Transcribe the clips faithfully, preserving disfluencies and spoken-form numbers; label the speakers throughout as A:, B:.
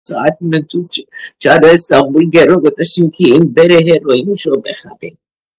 A: ساعت من تو چهار استانبول گرو گذاشتیم که این بره هروئینشو بخره.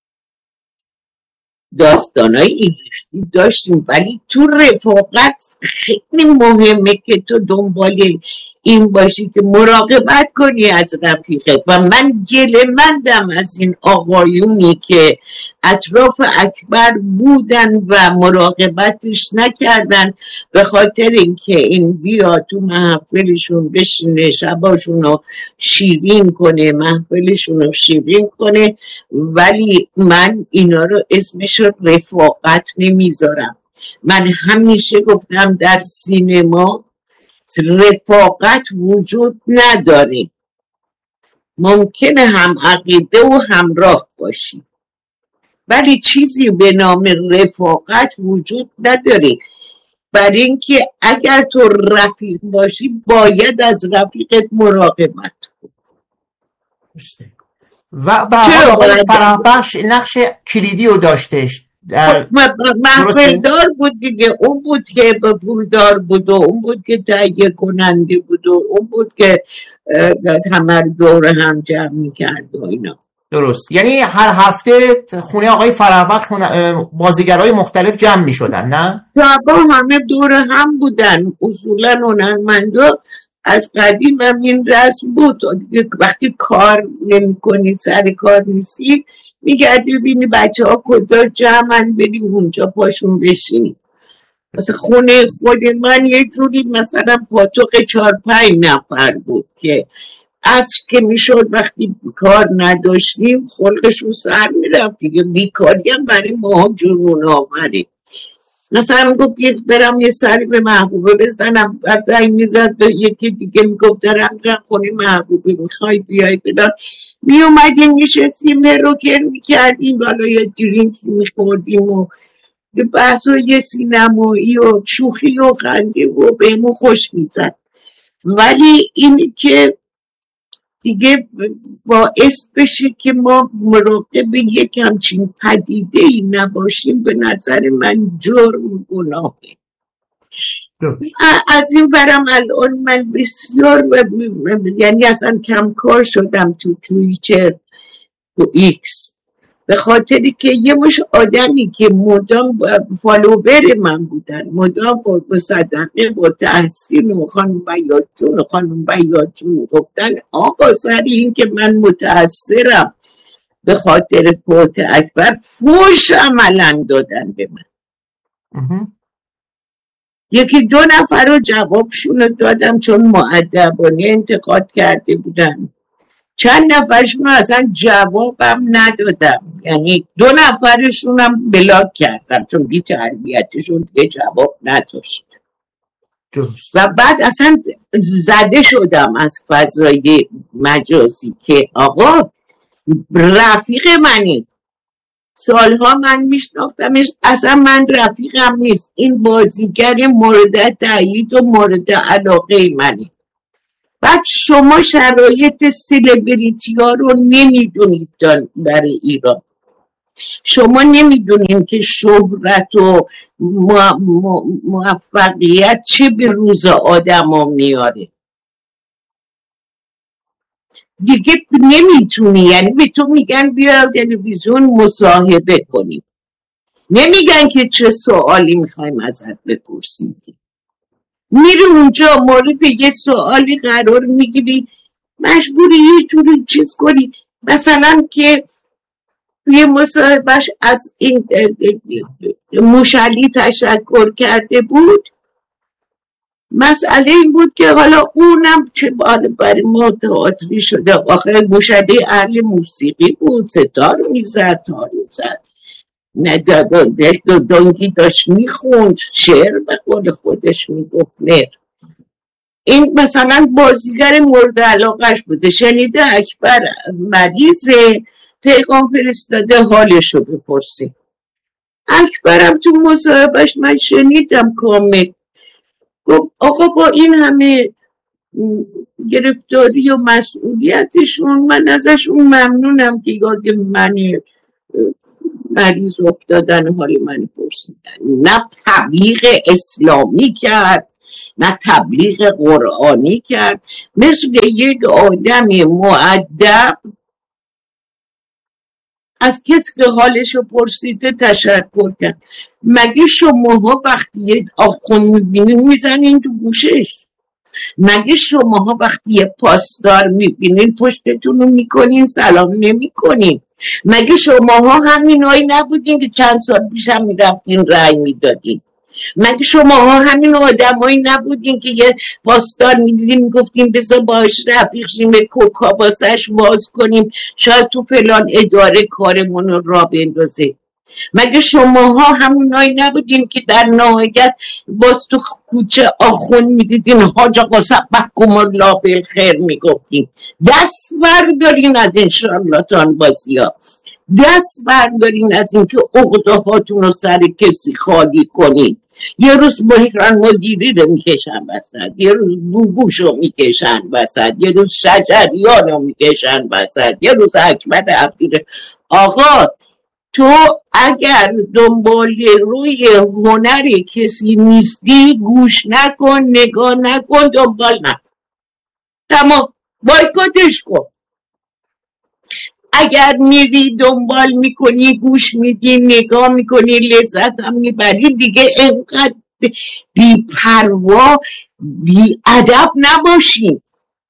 A: داستانای این داشتیم، ولی تو رفاقت خیلی مهمه که تو دنبال این باشی که مراقبت کنی از رفیقت. و من گله‌مندم از این آقایونی که اطراف اکبر بودن و مراقبتش نکردن، به خاطر اینکه این بیا تو محفلشون بشینه شباشون رو شیرین کنه، محفلشون رو شیرین کنه. ولی من اینا رو اسمش رو رفاقت نمیذارم. من همیشه گفتم در سینما رفاقت وجود نداره. ممکنه هم عقیده و همراه باشی، ولی چیزی به نام رفاقت وجود نداره. برای اینکه اگر تو رفیق باشی باید از رفیقت مراقبت کنی.
B: و به حال آقای فرحبخش نقش کلیدی رو داشتش در
A: محفلدار بود دیگه. اون بود که پولدار بود و اون بود که تهیه کننده بود و اون بود که همه دور هم جمع میکرد و اینا.
B: درست، یعنی هر هفته خونه آقای فرحبخش بازیگرای مختلف جمع میشدن، نه؟
A: شبا همه دور هم بودن. اصولا هنرمندا از قدیم هم این رسم بود. وقتی کار نمی کنی، سر کار نیستی، میگردی ببینی بچه ها کجا جمعن، بریم اونجا پاشون بشینی. مثلا خونه خود من یه جوری مثلا پاتوق چار پنج نفر بود که از که میشد وقتی کار نداشتیم خلقشون سر میرفت دیگه. بیکاری هم برای ما جنون آوری. مثلا گفت برم یه سری به محبوبه بزنم، بعد این میزد به یکی دیگه میگفت درم درم خونه محبوبه میخوای بیای بدار، میومدیم میشستیم روکر میکردیم بالا یه درینک میخوردیم و بحث و یه سینمایی و شوخی و خنده و بهمون خوش میزد. ولی اینی که دیگه باعث بشه که ما مراقب یک همچین پدیده ای نباشیم، به نظر من جرم گناهه. از این برم الان من بسیار یعنی اصلا کمکار شدم تو توییتر و ایکس، به خاطری که یه مش آدمی که مدام فالوور من بودن، مدام با صدقه با تحسین و خانم بیاجون و خانم بیاجون گفتن آقا سر این که من متأثرم به خاطر فوت اکبر، فوش عملا دادن به من. یکی دو نفر رو جوابشون رو دادم چون مؤدبانه انتقاد کرده بودن، چند نفرشون رو اصلا جوابم ندادم، یعنی دو نفرشون هم بلاک کردم چون بی تربیتشون دیگه جواب نداشت. و بعد اصلا زده شدم از فضای مجازی که آقا رفیق منی، سالها من میشناختمش، اصلا من رفیقم نیست، این بازیگر مورد تایید و مورد علاقه منی. بعد شما شرایط سلبریتی ها رو نمیدونید برای ایران. شما نمیدونید که شهرت و موفقیت چه به روز آدم ها میاره دیگه. نمیتونی، یعنی به تو میگن بیا تلویزیون مصاحبه کنیم، نمیگن که چه سوالی میخوایم ازت بپرسیم. میری اونجا مورد یه سوالی قرار میگیری، مجبوری یه جوری چیز کنی. مثلا که یه مصاحبهش از این موشلی تشکر کرده بود، مسئله این بود که حالا اونم چه باره برای ما تئاتری شده، آخه موشلی اهل موسیقی بود، ستار میزد، تار میزد، نه دو دانگی داشت میخوند، شعر به قول خودش میگفت. نه این مثلا بازیگر مورد علاقش بوده، شنیده اکبر مریضه، پیغام فرستاده حالشو بپرسی. اکبرم تو مصاحبهش من شنیدم کامل گفت آقا با این همه گرفتاری و مسئولیتشون من ازشون ممنونم که یاد من مریض افتادن حال من پرسیدن. نه تبلیغ اسلامی کرد، نه تبلیغ قرآنی کرد. مثل یک آدم مؤدب از کسی که حالشو پرسیده تشکر کرد. مگه شماها وقتی یه آخون میبینین میزنین تو گوشش؟ مگه شماها وقتی یه پاسدار میبینین پشتتون رو میکنین سلام نمیکنین؟ مگه شماها همینایی نبودین که چند سال پیش هم میرفتین رأی میدادین؟ مگه شماها همین آدمایی نبودین که یه پاسدار میدیدین میگفتین بذار باش رفیق شیم کوکا واسش باز کنیم شاید تو فلان اداره کارمون رو راه بندازه؟ مگه شماها همونایی نبودین که در نهایت باز تو کوچه آخون میدیدین حاج آقا سبحکم الله بالخیر میگفتین؟ دست بردارین از این شارلاتان بازی ها، دست بردارین از این که عقده هاتون رو سر کسی خالی کنین. یه روز بحران مدیری رو میکشن وسط، یه روز بوبوش رو میکشن وسط، یه روز شجریان رو میکشن وسط، یه روز اکبر عبدی. آقا تو اگر دنبال روی هنر کسی نیستی گوش نکن، نگاه نکن، دنبال نکن، تمام، بایکاتش کن. اگر میری دنبال میکنی، گوش میدی، نگاه میکنی، لذت هم میبری، دیگه اینقدر بی پروا بی ادب نباشین،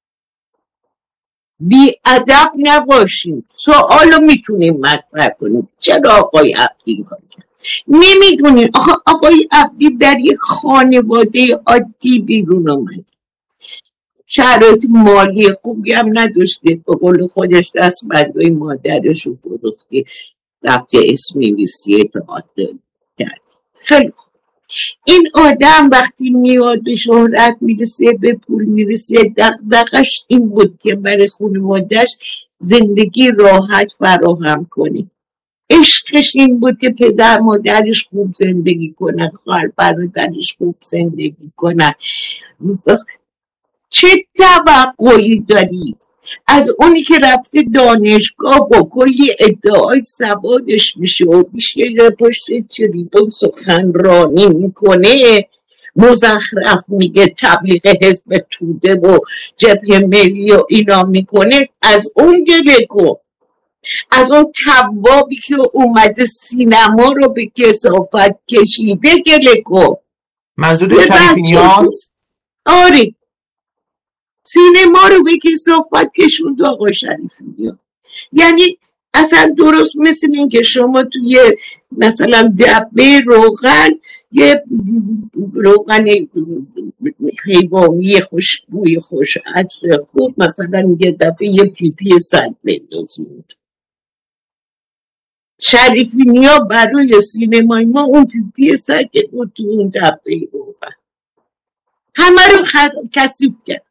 A: بی ادب نباشین. سوالو میتونیم مطرح کنیم چرا آقای عبدی این کار کرد؟ نمیدونین آقا آقای عبدی در یک خانواده عادی بیرون آمد، شرایط مالی خوبی هم نداشته، به قول خودش دست بردای مادرش رو فروخته رفته اسم نویسی تئاتر کرد. خیلی خوب، این آدم وقتی میاد به شهرت میرسه، به پول میرسه، دغدغش این بود که برای خانواده‌اش زندگی راحت فراهم کنه. عشقش این بود که پدر مادرش خوب زندگی کنن، خواهر برادرش خوب زندگی کنن. چه توقعی داری از اونی که رفته دانشگاه با کلی ادعای سوادش میشه و میشه پشت چریبون سخنرانی میکنه، مزخرف میگه، تبلیغ حزب توده و جبهه ملی و اینا میکنه، از اون گله کن، از اون توابی که اومده سینما رو به کثافت کشیده گله کن.
B: منظور شریفی نیاز؟
A: آره، سینما رو به کثافت کشوند آقا شریفی نیاز. یعنی اصلا درست مثل این که شما توی مثلا دبه روغن یه روغن حیوانی خوشبوی خوش عطر خوب مثلا یه دفعه یه پیپی سگ بندازید. شریفی نیا برای سینمای ما اون پیپی سگ بود تو اون دبه روغن، همه رو کثیف کرد،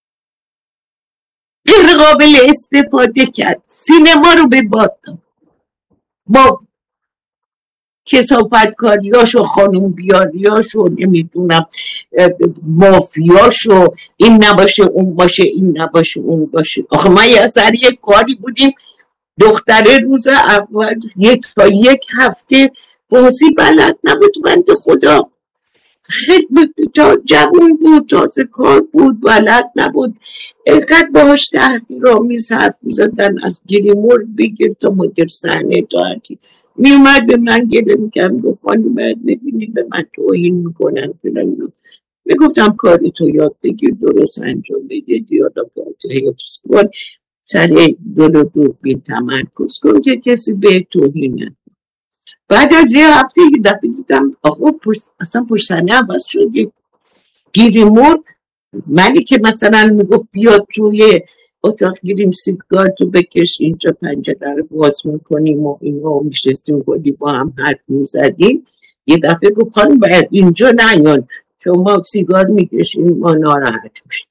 A: غیر قابل استفاده کرد، سینما رو به باد داد با کثافتکاریاش و خانوم بیاریاش و نمیدونم مافیاش و این نباشه اون باشه، این نباشه اون باشه. آخه ما یه سر یک کاری بودیم، دختره روز اول یک تا یک هفته بازی بلد نبود، بنده خدا خیلی جوان بود، تازه کار بود، بلد نبود، اینقدر باهاش تحقیرآمیز حرف می‌زدن، از گریمور بگیر تا مدیر صحنه تا هرکی می اومد به من گله میکرد، گفت خانم باید میبینی به من توهین میکنن. میگفتم کاری تو یاد بگیر، درست انجام بده، دیالوگات حفظ کن، سر دل و دوربین تمرکز کن که کسی به توهین نکنه. بعد از یه هفته یه دفعه دیدم آقا پشت اصلا پشت صحنه عوض شد. گیریمور منی که مثلا میگفت بیاد توی اتاق گیریم سیگار تو بکش اینجا پنجره رو باز میکنیم و اینا میشستیم گلی با هم حرف میزدیم، یه دفعه گفت خانم باید اینجا نیان شما سیگار میکشیم ما ناراحت میشیم.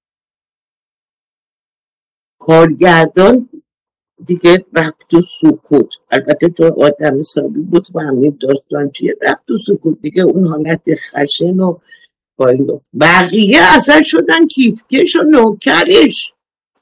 A: کارگردان دیگه رفت تو سکوت، البته تو آدم حسابی بود و همین داستان چیه، رفت تو سکوت دیگه، اون حالت خشن و باید بقیه اصلا شدن کیفکش و نوکرش.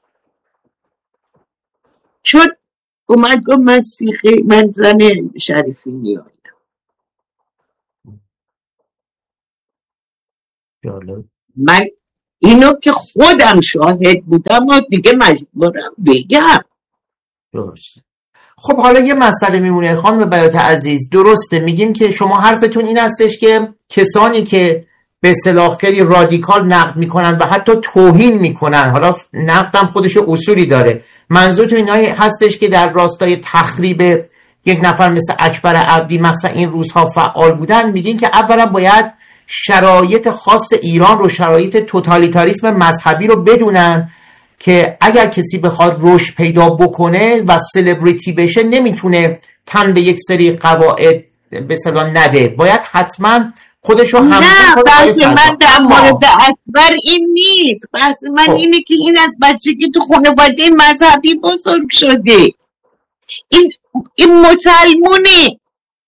A: شد اومد گفت من سیخی من زن شریفی نیایم.
B: جالب.
A: من اینو که خودم شاهد بودم و دیگه مجبورم بگم.
B: درسته. خب حالا یه مسئله میمونه خانم بیات عزیز، درسته میگیم که شما حرفتون این هستش که کسانی که به اصطلاح خیلی رادیکال نقد میکنن و حتی توهین میکنن، حالا نقدم خودش اصولی داره، منظورتون اینایی هستش که در راستای تخریب یک نفر مثل اکبر عبدی مثلا این روزها فعال بودن، میگین که اولا باید شرایط خاص ایران رو، شرایط توتالیتاریسم مذهبی رو بدونن که اگر کسی بخواد رشد پیدا بکنه و سلبریتی بشه نمیتونه تن به یک سری قواعد به اصطلاح نده، باید حتما خودشو هم
A: نه بحث من در مورد اکبر این نیست، بحث من خب. اینه که این از بچگی تو خانواده مذهبی بزرگ شده، این این مسلمونه.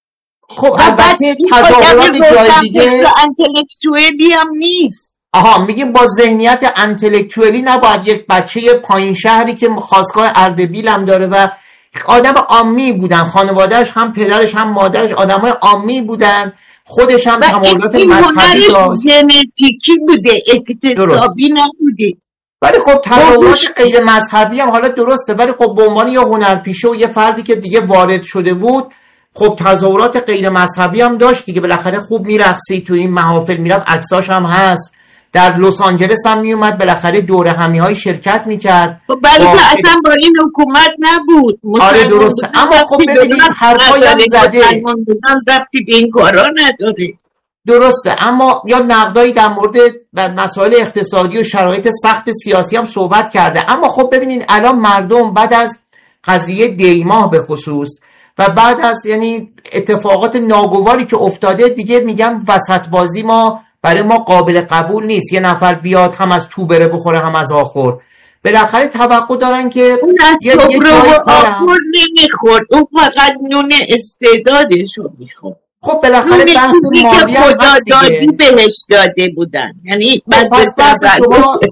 B: خب البته تظاهرات جای دیگه
A: انتلکتوئلی هم نیست.
B: آها میگیم با ذهنیت انتلکتوئلی نباید یک بچه پایین شهری که خاستگاه اردبیل هم داره و آدم عامی بودن، خانوادهش هم پدرش هم مادرش آدمای عامی بودن، خودش هم تمایلات مذهبی داشت،
A: ژنتیکی بوده، اکتسابی نبوده.
B: ولی خب تظاهرات غیر مذهبی هم حالا درسته، ولی خب به عنوان یه هنرپیشه و یه فردی که دیگه وارد شده بود، خب تظاهرات غیر مذهبی هم داشت دیگه، بالاخره خوب میرقصید تو این محافل، میرفت عکساش هم هست، در لس آنجلس هم میومد بالاخره دوره همی‌های شرکت میکرد.
A: خب ولی با... اصلا با این حکومت نبود.
B: آره درسته، اما خب ببینید حرفایی هم زده،
A: ربطی به این کارا نداره.
B: درسته، اما یا نقدایی در مورد مسائل اقتصادی و شرایط سخت سیاسی هم صحبت کرده. اما خب ببینید الان مردم بعد از قضیه دیماه به خصوص و بعد از یعنی اتفاقات ناگواری که افتاده دیگه میگم وسط بازی ما برای ما قابل قبول نیست، یه نفر بیاد هم از تو بره بخوره هم از آخر. بالاخره توقع دارن که
A: اون از یه تو رو آخر نمیخورد، اون فقط نون استعدادش رو میخورد.
B: خب بالاخره بحث مالی هم هست دیگه،
A: بهش داده بودن. یعنی
B: خب بس بحث شما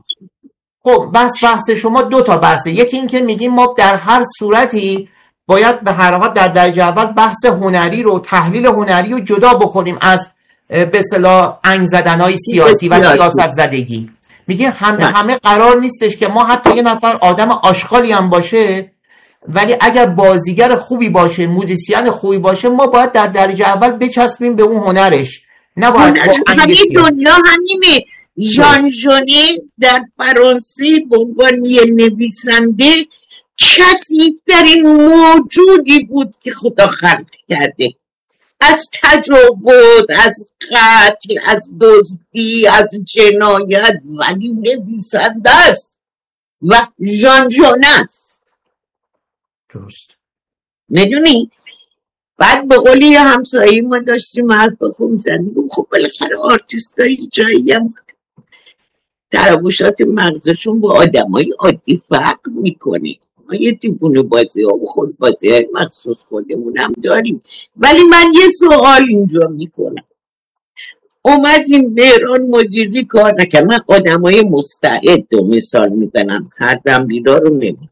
B: خب بس بحث شما دو تا بحثه، یکی این که میگیم ما در هر صورتی باید به هر حال در درجه اول بحث هنری رو، تحلیل هنری رو جدا بکنیم از به اصطلاح انگ زدن‌های سیاسی و سیاست زدگی. میگه همه همه قرار نیستش که ما حتی یه نفر آدم آشغالی هم باشه ولی اگر بازیگر خوبی باشه، موزیسین خوبی باشه، ما باید در درجه اول بچسبیم به اون هنرش، نباید
A: همین دنیا همینه. ژان ژونه در فرانسه به عنوان یه نویسنده کثیف‌ترین موجودی بود که خدا خلق کرده، از تجاوز، از قتل، از دزدی، از جنایت، ولی نویسنده است و ژان ژونه است.
B: درست.
A: میدونی؟ بعد به قولی یه همسایی ما داشتیم حرف بخون زنیم، خب بالاخره آرتیستایی جایی هم تراوشات مغزشون با آدمای عادی فرق میکنه. ما یه دیوونه بازی ها و خود بازی های مخصوص خودمون هم داریم. ولی من یه سوال اینجا میکنم، اومدیم مهران مدیری کار نکرد، من آدم های مستعد دو مثال میزنم، هر دنبیرا رو نمیگم،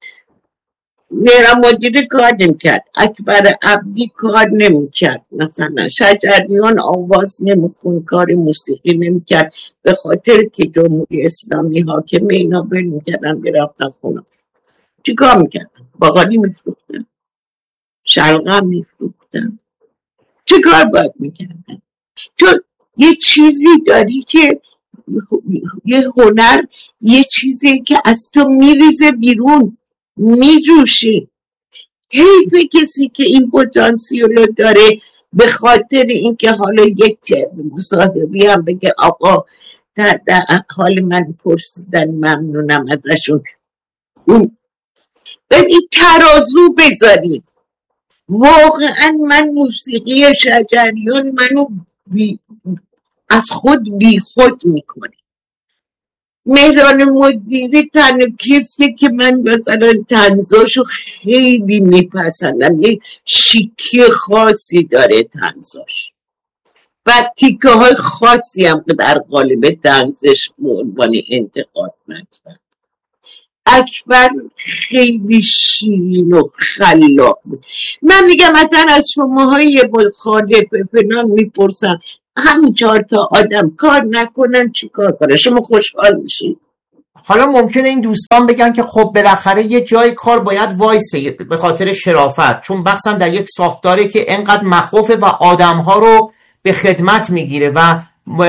A: مهران مدیری کار نمیکرد، اکبر عبدی کار نمیکرد، مثلا شجریان آواز نمیخون، کار موسیقی نمیکرد، به خاطر که جمهوری اسلامی حاکم اینا بل میکردن برفتن خونه. چی کار میکردن؟ باقالی میفروختن، شلغم میفروختن، چی کار باید میکردن؟ تو یه چیزی داری که یه هنر، یه چیزی که از تو میریزه بیرون، میجوشی. حیف کسی که این پتانسیل رو داره به خاطر اینکه حالا یک مصاحبی هم بگه آقا در, در حال من پرسیدن ممنونم ازشون، اون این ترازو بذاریم. واقعا من موسیقی شجریان منو بی از خود بی خود میکنه. مهران مدیری تنها کسی که من مثلا طنزاشو خیلی میپسندم، یه شیکی خاصی داره طنزاش و تیکه های خاصی هم که در قالب طنزش به عنوان انتقاد مطرح. اکبر خیلی شیرین و خلاق بود. من میگم مثلا از شماهای مخالف فلان میپرسن همین چهار تا آدم کار نکنن چی کار کنن شما خوشحال میشید؟
B: حالا ممکنه این دوستان بگن که خب بالاخره یه جای کار باید وایسه به خاطر شرافت، چون بخصا در یک ساختاری که انقدر مخوفه و آدمها رو به خدمت میگیره و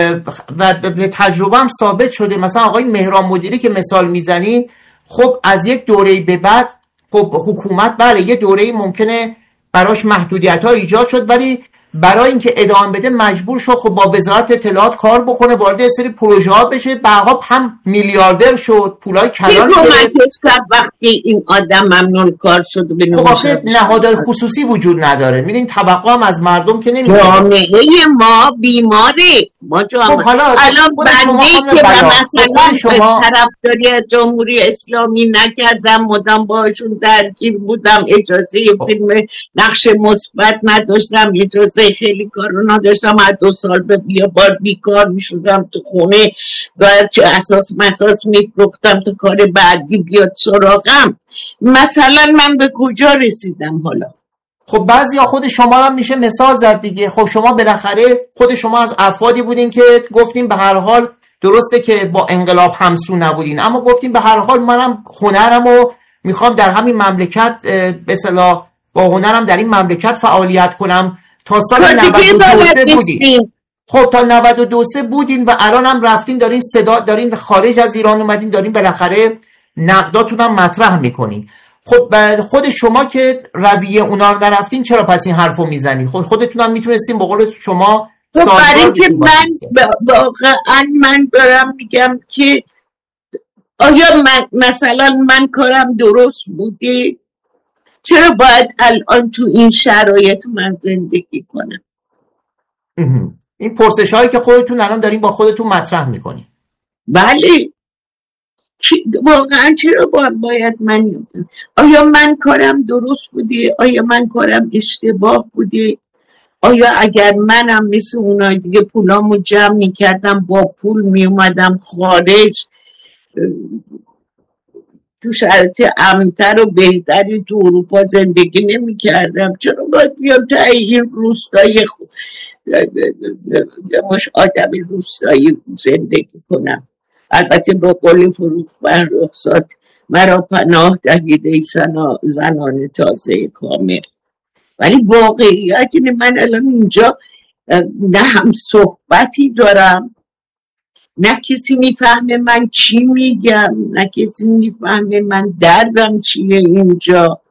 B: و به تجربه هم ثابت شده. مثلا آقای مهران مدیری که مثال میزنید، خب از یک دوره به بعد خب حکومت بله یه دوره ممکنه براش محدودیت ها ایجاد شد، ولی برای اینکه ادامه بده مجبور شد خب با وزارت اطلاعات کار بکنه، وارد سری پروژه ها بشه، بعدا هم میلیاردر شد، پولای کلان
A: گرفت. وقتی این آدم ممنون کار شد به
B: خب نهادهای خصوصی وجود نداره، میدین توقع هم از مردم که نمیشه.
A: جامعه ما بیماری ما جامعه
B: خب حالا
A: الان بندی که مثلا شما طرفداری جمهوری اسلامی نکردم، مدام باشون درگیر بودم، اجازه خب. فیلم نقش مثبت نداشتم، اجازه خیلی کارو نداشتم، از دو سال به بیا بار بیکار میشدم تو خونه و چه اساس مساس میفروختم تا کار بعدی بیاد سراغم. مثلا من به کجا رسیدم حالا؟
B: خب بعضیا خود شما هم میشه مثال زد دیگه. خب شما بالاخره خود شما از افرادی بودین که گفتیم به هر حال درسته که با انقلاب همسو نبودین، اما گفتیم به هر حال منم هنرمو میخوام در همین مملکت به اصطلاح با هنرم در این مملکت فعالیت کنم. تا سال نود و دو بودین. خب تا نود و دو بودین و الان هم رفتین دارین صدا دارین خارج از ایران اومدین، دارین بالاخره نقداتون هم مطرح میکنین. خب خود شما که رویه اونا رو نرفتین چرا پس این حرفو میزنین؟ خود خودتون هم میتونستین به قول شما
A: برای که من واقعا من دارم میگم که آیا من مثلا من کارم درست بوده؟ چرا باید الان تو این شرایط من زندگی کنم؟
B: این پرسش هایی که خودتون الان دارین با خودتون مطرح میکنین.
A: بله واقعا چرا باید من آیا من کارم درست بوده؟ آیا من کارم اشتباه بوده؟ آیا اگر منم مثل اونای دیگه پولامو جمع میکردم با پول میومدم خارج تو شرایط امن‌تر و بهتری تو اروپا زندگی نمیکردم؟ چرا باید بیام تا این روستایی خود مش آدمی روستایی زندگی کنم؟ البته با قول فروخ‌بر رخصت مرا پناه دهید ای زنان تازه کامل. ولی واقعیت اینه من الان اینجا نه هم صحبتی دارم، نه کسی میفهمه من چی میگم، نه کسی میفهمه من دردم چیه اینجا.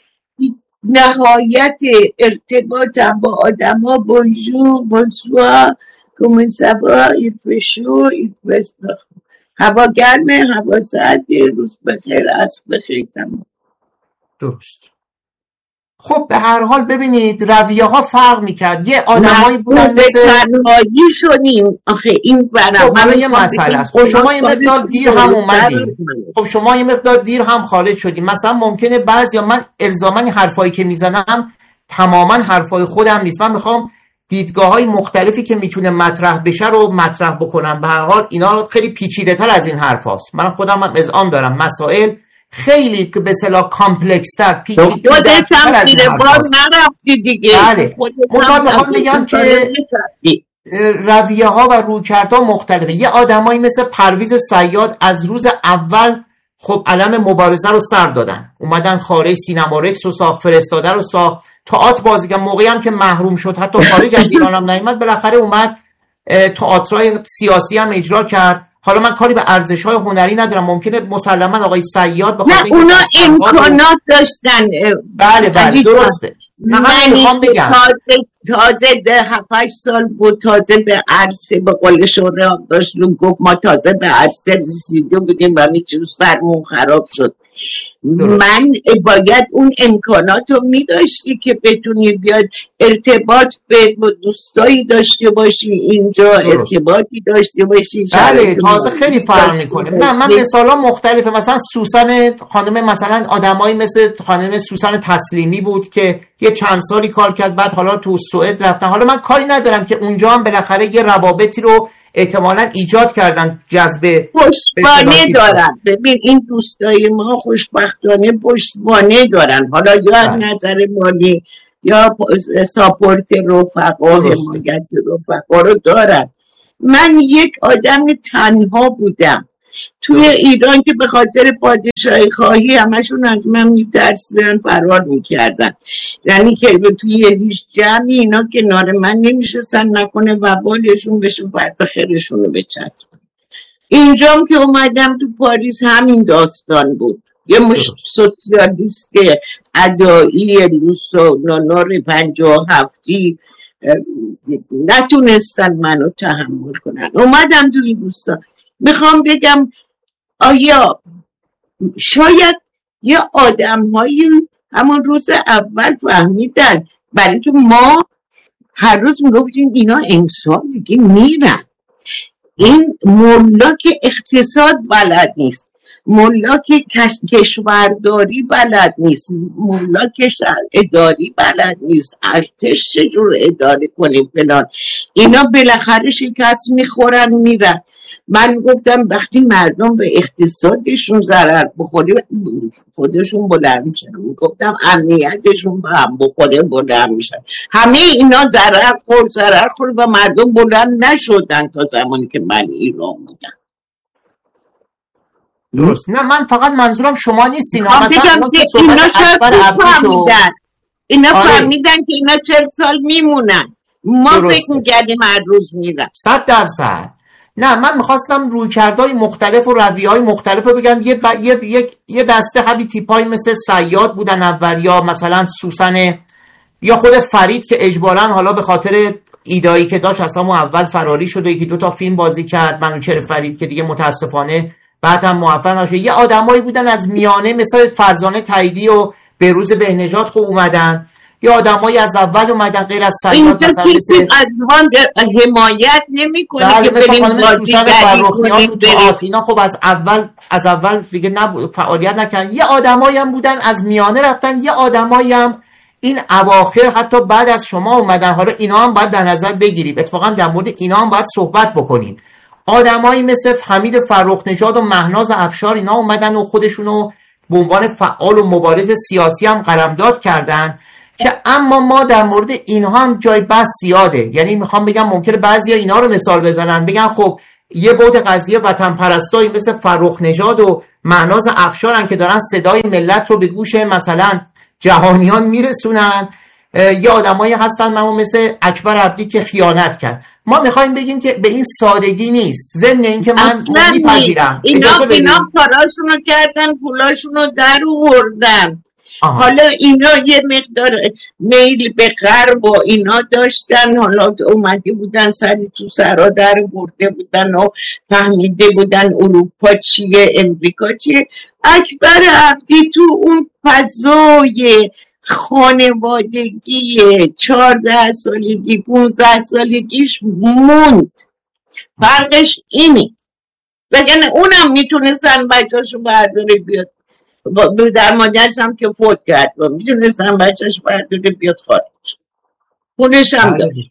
A: نهایت ارتباطم با آدم ها بونژور بونسوار کومن سوا ایفشو ایفشو هوا گرمه هوا سرده روز بخیر است بخیر تمام.
B: درست. خب به هر حال ببینید رویه ها فرق میکرد. یه آدمایی بودن مثل
A: تنهایی شدیم. آخه این برام
B: خب یه مسئله است. خب شما یه مقدار دیر هم اومدید. خب شما یه مقدار دیر هم خارج شدیم. مثلا ممکنه بعضیا من الزاما حرفایی که میزنم تماما حرفای خودم نیست. من میخوام دیدگاه‌های مختلفی که میتونه مطرح بشه رو مطرح بکنم. به هر حال اینا خیلی پیچیده‌تر از این حرفاست. من خودم هم اذعان دارم مسائل خیلی که به اصطلاح کامپلکس تر پیچیده تر از این حرفاست.
A: نرفتی دیگه.
B: بله. من میخوام بگم که رویه ها و رویکردها مختلفه. یه آدمایی مثل پرویز صیاد از روز اول خب علم مبارزه رو سر دادن، اومدن خارج سینما رکس رو ساخت، فرستاده رو ساخت، تئاتر بازیگر. موقعی هم که محروم شد حتی خارج از ایران هم نیامد، بالاخره اومد تئاترای سیاسی هم اجرا کرد. حالا من کاری به ارزش‌های هنری ندارم، ممکنه مسلماً آقای صیاد بخواد
A: نه اونا امکانات داشتن.
B: بله بله درسته.
A: من میخوام بگم تازه تازه ده هفت سال بود، تازه به عرصه به قول شوره داشت رو گفت ما تازه به عرصه رسیده بودیم و میچه سرمون خراب شد. درست. من باید اون امکانات رو میداشتی که بتونی بیاد ارتباط به دوستایی داشته باشی اینجا. درست. ارتباطی داشته باشی.
B: بله تازه خیلی فرق میکنه. نه من مثلا مختلفه. مثلا سوسن خانم، مثلا آدمایی مثل خانم سوسن تسلیمی بود که یه چند سالی کار کرد، بعد حالا تو سوئد رفتن. حالا من کاری ندارم که اونجا هم بالاخره یه روابطی رو احتمالاً ایجاد کردن جذب
A: پشتوانه دارن. ببین این دوستای ما خوشبختانه پشتوانه دارن، حالا یا از نظر مالی یا ساپورت رفقا، حمایت رفقا رو دارن. من یک آدم تنها بودم توی ایران که به خاطر پادشاهی خواهی همشون از من میترسیدن، فرار میکردن. یعنی که توی هیچ جمعی اینا کنار من نمیشستن نکنه و بالشون بشه فردا خیرشون رو بچسبن. اینجام که اومدم تو پاریس همین داستان بود. یه مش سوسیالیست ادایی روسو نانار پنجاه و هفتی نتونستن منو تحمل کنن. اومدم تو این دوستان. میخوام بگم آیا شاید یه آدم هایی همون روز اول فهمیدن، برای که ما هر روز میگفتیم اینا انسان دیگه میرن. این ملاک اقتصاد بلد نیست، ملاک کشورداری بلد نیست، ملاک اداری بلد نیست، ارتش چجور اداره کنیم فلان. اینا بالاخره شکست میخورن میرن. من گفتم وقتی مردم به اقتصادشون ضرر بخوره خودشون بلند میشن. گفتم امنیتشون به هم بخوره بلند میشن. همه اینا ضرر خورد ضرر خورد و مردم بلند نشدن تا زمانی که من ایران بودم.
B: درست. نه من فقط منظورم شما نیستین.
A: اینا چه فهمیدن اینا فهمیدن که اینا چهل سال میمونن. ما فکر میکردیم هر روز میرن.
B: صد درصد. نه من میخواستم رویکردهای مختلف و رویه‌های مختلف رو بگم. یه, ب... یه... یه... یه دسته همین تیپایی مثل صیاد بودن اول، یا مثلا سوسن، یا خود فرید که اجباراً حالا به خاطر ایدایی که داشت از همون اول فراری شد و یکی دو تا فیلم بازی کرد، منوچهر فرید، که دیگه متاسفانه بعد هم موفق نشد. یه آدمایی بودن از میانه مثل فرزانه تاییدی و بهروز بهنژاد خوب اومدن، یا آدمایی از اول اومدن غیر از صیاد مثلا
A: مثل از وان حمایت نمیکنه که بریم
B: بازیگری کنیم بریم. اینا خب از اول از اول دیگه نبود، فعالیت نکردن. یه آدمایی هم بودن از میانه رفتن، یه آدمایی هم این اواخر حتی بعد از شما اومدن. حالا اینا هم باید در نظر بگیریم، اتفاقا در مورد اینا هم باید صحبت بکنیم. آدمایی مثل حمید فرخ نژاد و مهناز افشار اینا اومدن و خودشونو به عنوان فعال و مبارز سیاسی هم قلمداد کردن، که اما ما در مورد اینها هم جای بحث زیاده. یعنی میخوام بگم ممکنه بعضیا اینا رو مثال بزنن بگن خب یه بود قضیه وطن پرستایی مثل فرخ نژاد و مهناز افشارن که دارن صدای ملت رو به گوش مثلا جهانیان میرسونن، یه آدمایی هستن ما مثل اکبر عبدی که خیانت کرد. ما میخوایم بگیم که به این سادگی نیست. ضمن این که من میپذیرم
A: اینا اینا کاراشونو کردن، پولاشونو در آوردن. حالا اینا یه مقدار میل به غرب و اینا داشتن، حالا اومده بودن سری تو سرا در برده بودن و فهمیده بودن اروپا چیه امریکا چیه. اکبر عبدی تو اون فضای خانوادگی چهارده سالگی پونزده سالگیش موند. فرقش اینی، وگرنه اونم میتونستن بچه‌شو برداره بیاد. در مادرش هم که فوت کرد میتونستن بچه‌ش برداره بیاد خارج، خودش هم داشت.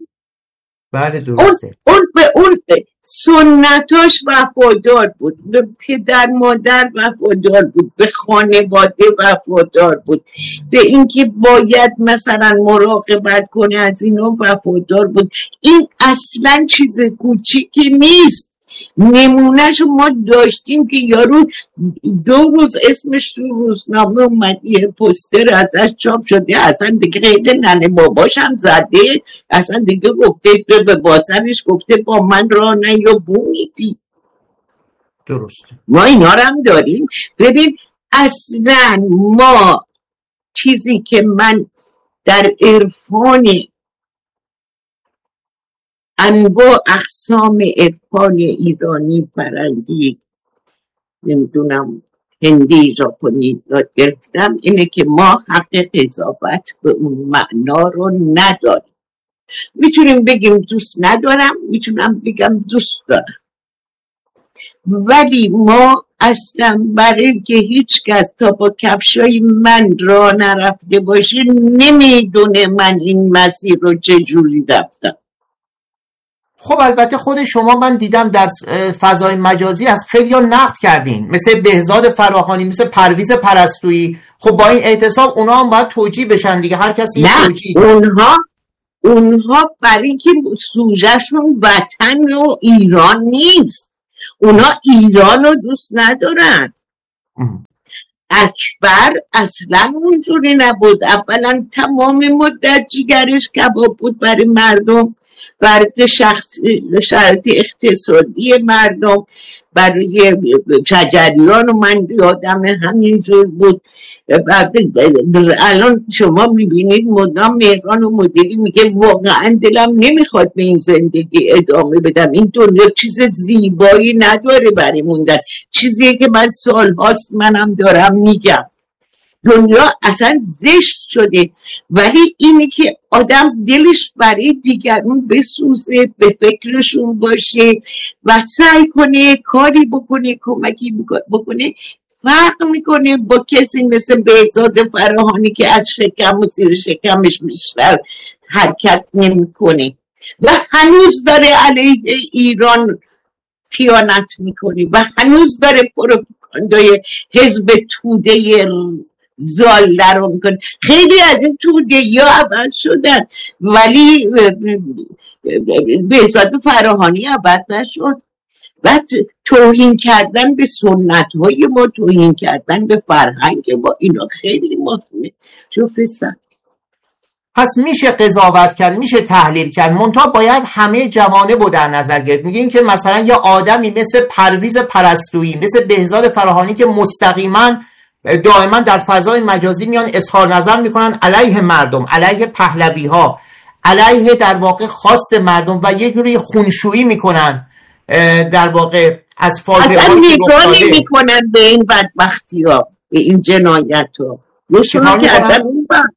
B: بله درسته.
A: اون, اون به اون سنتاش وفادار بود، به پدر مادر وفادار بود، به خانواده وفادار بود، به اینکه باید مثلا مراقبت کنه از اینا وفادار بود. این اصلا چیز کوچیکی نیست. نمونهشو ما داشتیم که یارو دو روز اسمش تو روزنامه اومد، یه پوستر ازش چاپ شده، اصلا دیگه قید ننه باباش هم زده، اصلا دیگه گفته به باسرش گفته با من راه نه یا بومیدی.
B: درسته.
A: ما اینا رو هم داریم. ببین اصلا ما چیزی که من در عرفان انواع اقسام عرفان ایرانی، فرنگی، نمیدونم هندی، ژاپنی یاد گرفتم اینه که ما حق قضاوت به اون معنا رو نداریم. میتونیم بگیم دوست ندارم، میتونم بگم دوست دارم، ولی ما اصلا برای که هیچ کس تا با کفشای من را نرفته باشه نمیدونه من این مسیر رو چجوری رفتم.
B: خب البته خود شما من دیدم در فضای مجازی از خیلی ها نقد کردین، مثل بهزاد فراخانی، مثل پرویز پرستویی. خب با این اعتصاب اونا هم باید توجیه بشن دیگه، هر کسی یه توجیه.
A: اونها اونها برای اینکه سوژهشون وطن و ایران نیست، اونا ایران رو دوست ندارن. اکبر اصلا اونجوری نبود. اولا تمام مدت جیگرش کباب بود برای مردم، برای شخص شرایط اقتصادی مردم، برای شجریان و من یادم همینجور بود. الان شما میبینید مدام مهران و مدیری میگه واقعا دلم نمیخواد به این زندگی ادامه بدم، این دنیا چیز زیبایی نداره برای موندن، چیزیه که من سالهاست منم دارم میگم. دنیا اصلا زشت شده، ولی اینه که آدم دلش برای دیگرون بسوزه، به فکرشون باشه و سعی کنه کاری بکنه، کمکی بکنه، فرق میکنه با کسی مثل بهزاد فراخانی که از شکم و زیر شکمش بیشتر حرکت نمیکنه و هنوز داره علیه ایران خیانت میکنه و هنوز داره پروپاگاندای حزب توده زاله رو میکنه. خیلی از این توده یا عوض شدن ولی بهزاد فراخانی عوض نشد. و توهین کردن به سنت های ما، توهین کردن به فرهنگ ما، اینا خیلی مهمه. شوفستن
B: پس میشه قضاوت کرد، میشه تحلیل کرد، منتها باید همه جوانب رو در نظر گرفت. میگین که مثلا یه آدمی مثل پرویز پرستویی، مثل بهزاد فراخانی که مستقیما دائما در فضای مجازی میان اظهار نظر میکنن علیه مردم، علیه پهلوی ها، علیه در واقع خواست مردم و یه جوری خونشویی میکنن در واقع از فاجعه
A: اصلا نگاهی میکنن به این بدبختی ها، به این جنایت ها. نشونه که اصلا اون وقت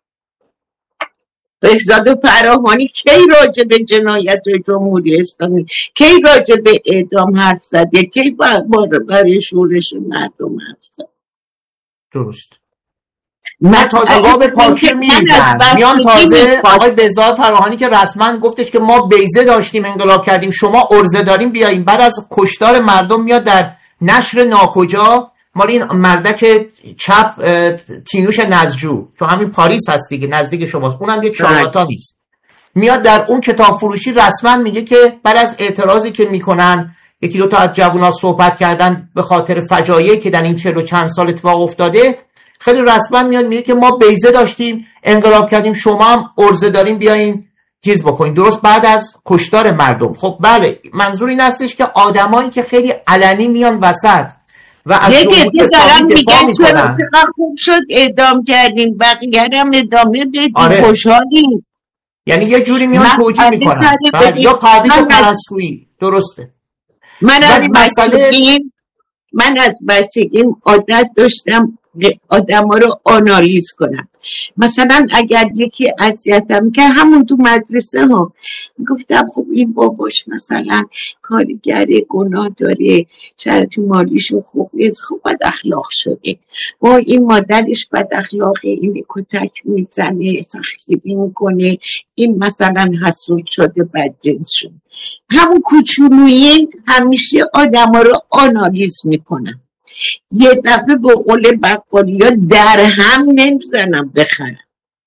A: بهزاد فراخانی کی راجع به جنایت جمهوری اسلامی، کی راجع به اعدام حرف زده، کی برای شورش مردم حرف زده؟
B: درست. من تازه آقا به پاکر میریزن میان تازه آقای بهزاد فراخانی که رسما گفتش که ما بیضه داشتیم انقلاب کردیم، شما ارزه داریم بیاییم. بعد از کشتار مردم میاد در نشر ناکجا مال این مردک چپ تینوش نزجو تو همین پاریس هست دیگه، نزدیک شماست، اونم یک شارلاتانیست، میاد در اون کتاب فروشی رسما میگه که بعد از اعتراضی که میکنن یکی دو تا از جوونا صحبت کردن به خاطر فجایعی که در این چهل و چند سال اتفاق افتاده، خیلی رسما میاد میگه که ما بیضه داشتیم انقلاب کردیم، شما هم ارزه داریم بیاین چیز بکنین. درست بعد از کشتار مردم. خب بله، منظور این هستش که آدمایی که خیلی علنی میان وسط و از جمهوری اسلامی دفاع میکنن،
A: چرا خوب شد اعدام کردین، بقیه هم ادامه بدین.
B: آره.
A: خوشحالین.
B: یعنی یه جوری میان توجیه میکنن. بله. یا پرویز پرستویی. درسته.
A: من از بچگیم من از بچگیم عادت داشتم آدم ها رو آنالیز کنم. مثلا اگر یکی اذیتم که همون تو مدرسه ها گفتم خب این باباش مثلا کارگره، گناه داره، شرایط مالیشون خوب نیست، خب بد اخلاق شده، با این مادرش بد اخلاقه، این کتک میزنه، سخیری میکنه، این مثلا حسود شده، بدجنس شده. همون کوچولویی همیشه آدم ها رو آنالیز میکنم. یه دفعه به قول بقالی ها در هم نمیزنم بخرم،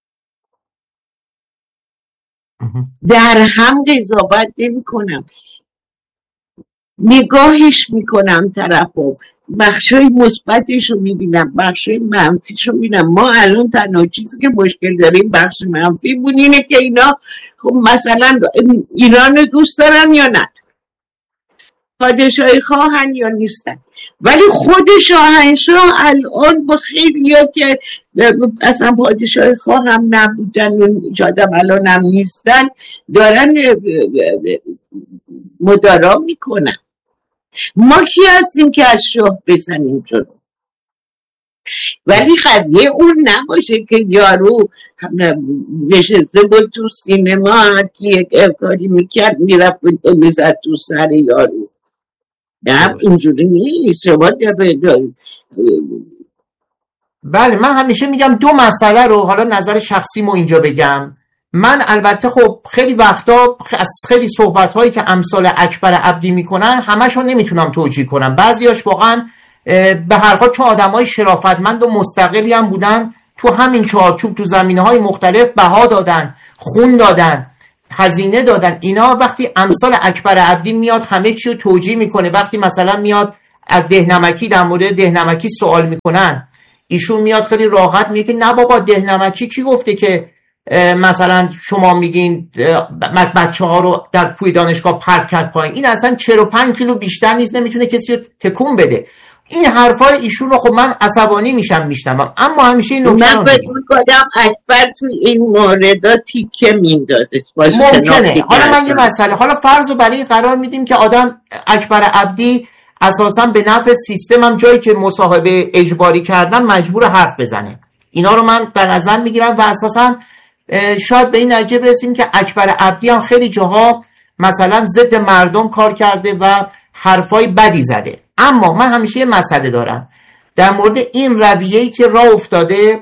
A: در هم قضاوت نمی کنم، نگاهش میکنم طرفو، بخشای مثبتش رو میبینم، بخشای منفیش رو میبینم. ما الان تنها چیزی که مشکل داریم بخش منفی بون اینه که اینا خب مثلا ایران رو دوست دارن یا نه، پادشاهی خواهن یا نیستن. ولی خود شاهنشاه الان با خیلی ها که اصلا پادشاهی خواه هم نبودن و شادم الان هم نیستن دارن مدارا میکنن. ما کی هستیم که از شاه بزنیم جلو؟ ولی قضیه اون نباشه که یارو نشسته بود تو سینما که کاری میکرد میرفت میزد تو سر یارو. نه اینجوری نیست.
B: بله، من همیشه میگم دو مسئله رو، حالا نظر شخصیمو اینجا بگم، من البته خب خیلی وقتا از خیلی صحبت هایی که امثال اکبر عبدی میکنن همشون نمیتونم توجیه کنم، بعضیاش واقعا به هر حال چون آدمای شرافتمند و مستقلی هم بودن تو همین چارچوب تو زمینه‌های مختلف بها دادن، خون دادن، هزینه دادن. اینا وقتی امثال اکبر عبدی میاد همه چی رو توجیه میکنه، وقتی مثلا میاد از دهنمکی در مورد دهنمکی سوال میکنن، ایشون میاد خیلی راحت میگه که نه بابا دهنمکی کی گفته که مثلا شما میگین بچه ها رو در کوی دانشگاه پرت کرد پایین، این اصلا چهل و پنج کیلو بیشتر نیست، نمیتونه کسی رو تکون بده. این حرفای ایشون رو خب من عصبانی میشم میشنوم، اما همیشه این نکته
A: من فکر می‌کنم اکبر تو این موردا تیکه میندازه.
B: ممکنه. حالا من یه مسئله، حالا فرض رو برای قرار میدیم که آدم اکبر عبدی اساسا به نفع سیستم هم جایی که مصاحبه اجباری کردن مجبور حرف بزنه، اینا رو من در نظر میگیرم و اساسا شاید به این نتیجه برسیم که اکبر عبدی هم خیلی جاها مثلا ضد مردم کار کرده و حرفای بدی زده. اما من همیشه یه مسئله دارم در مورد این رویه‌ای که راه افتاده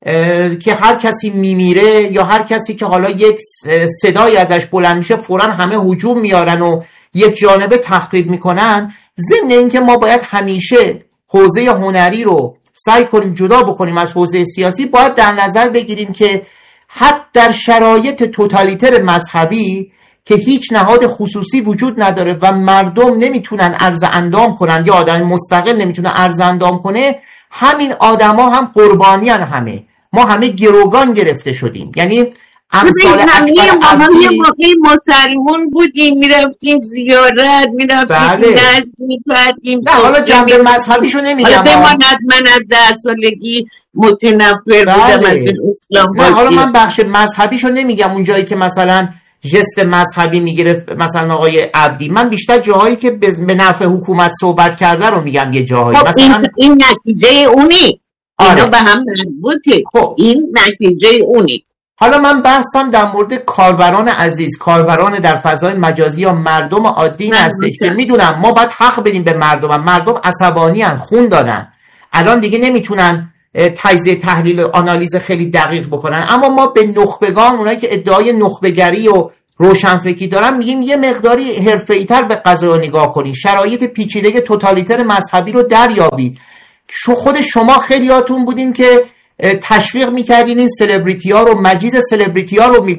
B: که هر کسی میمیره یا هر کسی که حالا یک صدایی ازش بلند میشه فوراً همه هجوم میارن و یک جانبه تخریب میکنن. ضمن این که ما باید همیشه حوزه هنری رو سعی کنیم جدا بکنیم از حوزه سیاسی، باید در نظر بگیریم که حتی در شرایط توتالیتر مذهبی که هیچ نهاد خصوصی وجود نداره و مردم نمیتونن عرض اندام کنن یا آدم مستقل نمیتونه عرض اندام کنه، همین آدما هم قربانیان، همه ما همه گروگان گرفته شدیم. یعنی امثال اکبر عبدی
A: یه موقعی مسلمون بودیم میرفتیم زیارت، میرفتیم نزد میکردیم.
B: نه حالا جنبه مذهبیشو نمیگم،
A: حالا بماند من از ده سالگی متنفر بودم از این اسلام.
B: نه حالا من بخش مذهبیشو نمیگم، اون جایی که مثلا جست مذهبی میگیره مثلا آقای عبدی، من بیشتر جاهایی که به نفع حکومت صحبت کرده رو میگم. یه جاهایی
A: خب
B: مثلا
A: این, این نتیجه اونی،
B: آره.
A: اینا به هم مربوطه.
B: خب
A: این نتیجه اونی.
B: حالا من بحثم در مورد کاربران عزیز، کاربران در فضای مجازی یا مردم عادی هستش که میدونم ما باید حق بدیم به مردم. مردم عصبانی هستند، خون دادن، الان دیگه نمیتونن تجزیه تحلیل و آنالیز خیلی دقیق بکنن، اما ما به نخبگان، اونایی که ادعای نخبگری و روشنفکری دارن، میگیم یه مقداری حرفه‌ای‌تر به قضایا نگاه کنید، شرایط پیچیده توتالیتر مذهبی رو دریابید. شو خود شما خیلیاتون بودین که تشویق میکردین این سلبریتی ها رو، مجیز سلبریتی ها رو